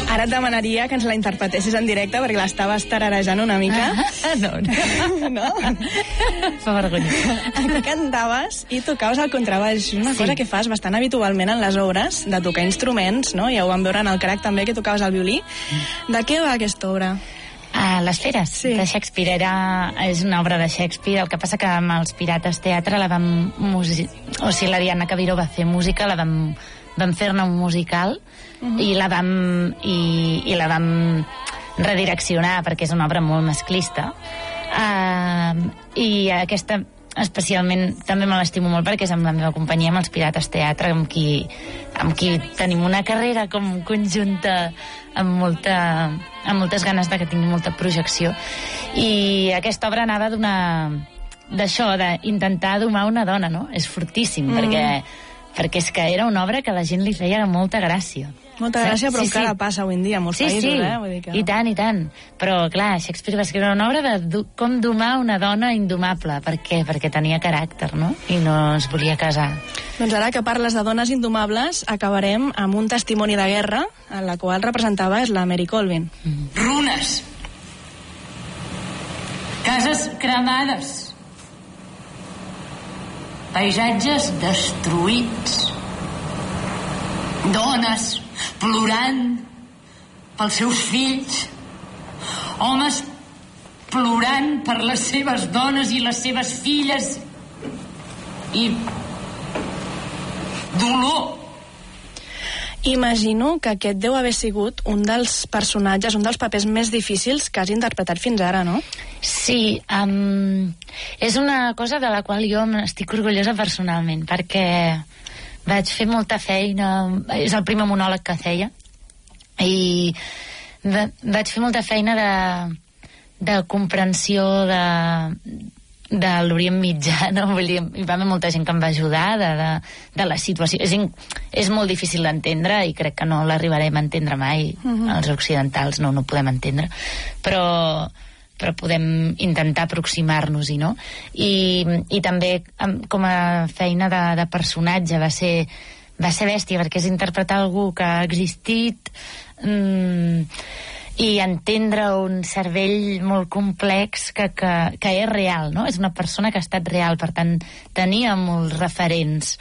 Ara et demanaria que ens la interpretessis en directe perquè l'estaves tararejant una mica. No. Fa vergonya. Aquí cantaves i tocaves el contrabaix, una cosa que fas bastant habitualment en les obres, de tocar instruments, no? Ja ho vam veure en el Crac també, que tocaves el violí. De què va aquesta obra? Les Feres, de Shakespeare. És una obra de Shakespeare. El que passa que amb els Pirates Teatre la vam... la Diana Cabiró va fer música, la vam fer-ne un musical i la vam redireccionar perquè és una obra molt masclista. I aquesta especialment també me l'estimo molt perquè és amb la meva companyia, amb els Pirates Teatre, amb qui tenim una carrera com conjunta amb moltes ganes de que tingui molta projecció. I aquesta obra anava d'això, d'intentar domar una dona, no? És fortíssim, perquè és que era una obra que a la gent li feia molta gràcia. Molta gràcia, però encara passa avui en dia a molts països, Vull dir que... I tant. Però, clar, Shakespeare va escriure una obra de com domar una dona indomable. Per què? Perquè tenia caràcter, no? I no es volia casar. Doncs ara que parles de dones indomables, acabarem amb un testimoni de guerra, en la qual representava és la Mary Colvin. Runes. Cases cremades. Paisatges destruïts. Dones plorant pels seus fills, homes plorant per les seves dones i les seves filles, i dolor. Imagino que aquest deu haver sigut un dels personatges, un dels papers més difícils que has interpretat fins ara, no? Sí, és una cosa de la qual jo estic orgullosa personalment, perquè vaig fer molta feina, és el primer monòleg que feia, i vaig fer molta feina de comprensió de l'Orient Mitjà, no? Vull dir, hi va haver molta gent que em va ajudar de la situació. És molt difícil d'entendre i crec que no l'arribarem a entendre mai. Els occidentals no ho podem entendre, però podem intentar aproximar-nos-hi, no? I també com a feina de personatge va ser bèstia, perquè és interpretar algú que ha existit i entendre un cervell molt complex que és real, no? És una persona que ha estat real, per tant tenia molts referents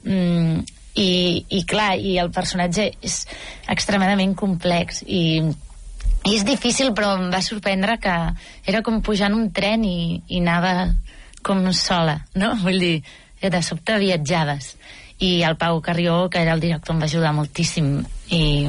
i clar, i el personatge és extremadament complex i és difícil, però em va sorprendre que era com pujar en un tren i anava com sola, no? Vull dir, que de sobte viatjaves. I el Pau Carrió, que era el director, em va ajudar moltíssim. I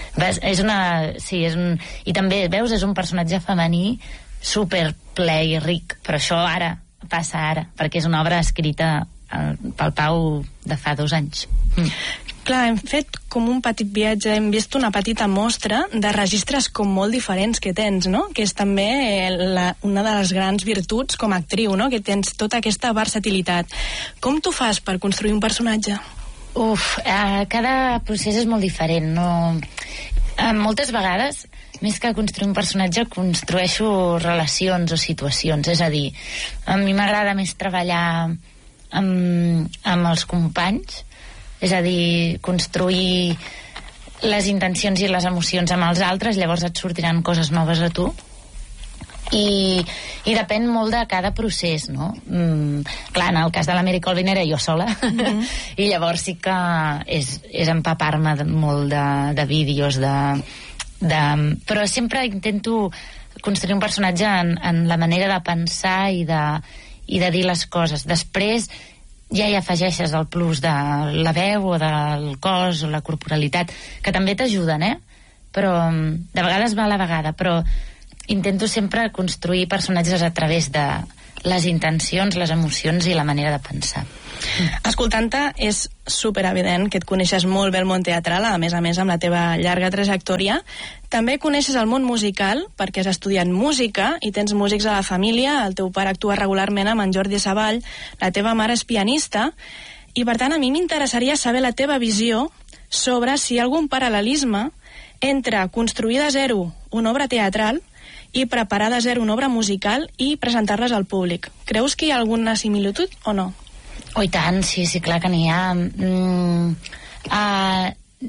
també, veus, és un personatge femení superple i ric, però això passa ara, perquè és una obra escrita pel Pau de fa 2 anys. Clar, hem fet com un petit viatge, hem vist una petita mostra de registres com molt diferents que tens, no? Que és també una de les grans virtuts com a actriu, no? Que tens tota aquesta versatilitat. Com tu fas per construir un personatge? Cada procés és molt diferent, no? Moltes vegades, més que construir un personatge, construeixo relacions o situacions, és a dir, a mi m'agrada més treballar amb els companys, és a dir, construir les intencions i les emocions amb els altres, llavors et sortiran coses noves a tu i depèn molt de cada procés, no? Clar, en el cas de la Mary Colvin era jo sola i llavors sí que és empapar-me molt de vídeos però sempre intento construir un personatge en la manera de pensar i de dir les coses. Després ja hi afegeixes el plus de la veu o del cos o la corporalitat, que també t'ajuden, però de vegades va a la vegada, però intento sempre construir personatges a través de les intencions, les emocions i la manera de pensar. Escoltant-te és superevident que et coneixes molt bé el món teatral, a més amb la teva llarga trajectòria. També coneixes el món musical perquè has estudiat música i tens músics a la família. El teu pare actua regularment amb en Jordi Savall, la teva mare és pianista, i per tant a mi m'interessaria saber la teva visió sobre si hi ha algun paral·lelisme entre construir de zero una obra teatral i preparar de zero una obra musical i presentar-les al públic. Creus que hi ha alguna similitud o no? Oh, i tant, sí, clar que n'hi ha.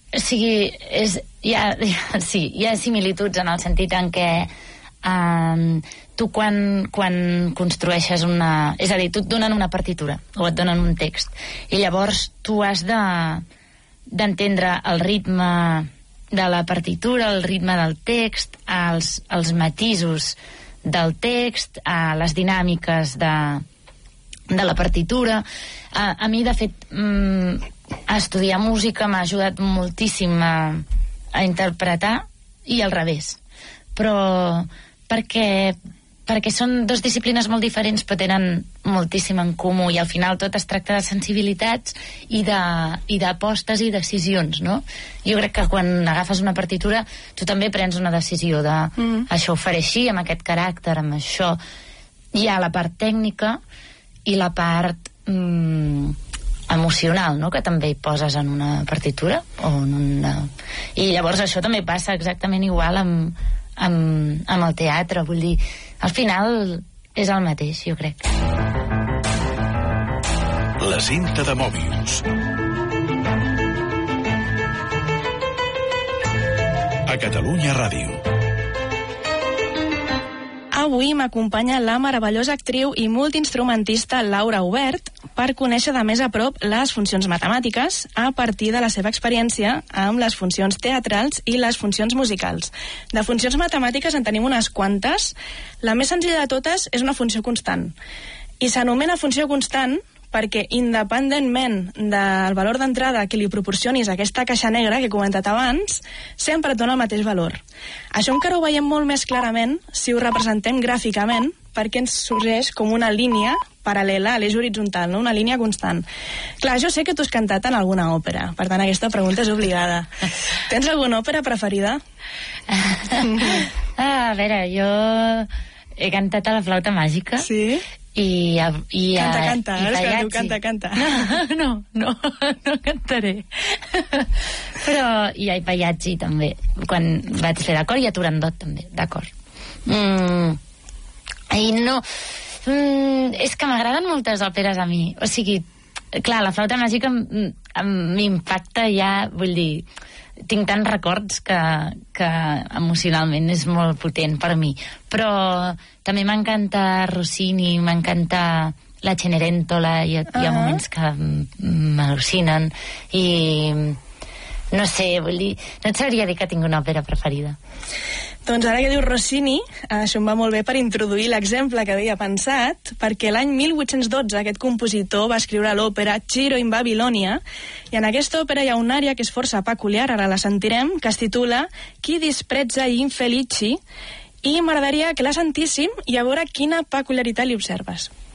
sigui, hi ha similituds en el sentit en què tu quan construeixes una... És a dir, tu et donen una partitura o et donen un text i llavors tu has d'entendre el ritme de la partitura, el ritme del text, els matisos del text, les dinàmiques de la partitura. A mi, de fet, estudiar música m'ha ajudat moltíssim a interpretar, i al revés. Però perquè són dues disciplines molt diferents però tenen moltíssim en comú, i al final tot es tracta de sensibilitats i d'apostes i decisions, no? Jo crec que quan agafes una partitura tu també prens una decisió de això ho faré així, amb aquest caràcter, amb això. Hi ha la part tècnica i la part emocional, no?, que també hi poses en una partitura o en una... I llavors això també passa exactament igual amb el teatre, vull dir, al final és el mateix, jo crec. La cinta de Mòbius. A Catalunya Ràdio. Avui m'acompanya la meravellosa actriu i multiinstrumentista Laura Obert per conèixer de més a prop les funcions matemàtiques a partir de la seva experiència amb les funcions teatrals i les funcions musicals. De funcions matemàtiques en tenim unes quantes. La més senzilla de totes és una funció constant. I s'anomena funció constant perquè independentment del valor d'entrada que li proporcionis a aquesta caixa negra que he comentat abans, sempre et dona el mateix valor. Això encara ho veiem molt més clarament si ho representem gràficament, perquè ens sorgeix com una línia paral·lela a l'eix horitzontal, no? Una línia constant. Clar, jo sé que tu has cantat en alguna òpera, per tant aquesta pregunta és obligada. Tens alguna òpera preferida? A veure, jo he cantat a la flauta màgica. Sí? Canta, és que diu canta. No cantaré. Però i a Pagliacci també, quan vaig fer d'acord, i a Turandot també, d'acord. I no... és que m'agraden moltes òperes a mi, o sigui, clar, la flauta màgica m'impacta ja, vull dir, tinc tants records que emocionalment és molt potent per mi, però també m'encanta Rossini, m'encanta la Cenerentola, hi ha moments que m'al·lucinen, i no sé, vull dir, no et sabria dir que tinc una òpera preferida. Doncs ara que dius Rossini, això em va molt bé per introduir l'exemple que havia pensat, perquè l'any 1812 aquest compositor va escriure l'òpera Ciro in Babilonia, i en aquesta òpera hi ha una ària que és força peculiar, ara la sentirem, que es titula Chi disprezza gli infelici, i m'agradaria que la sentíssim i a veure quina peculiaritat li observes.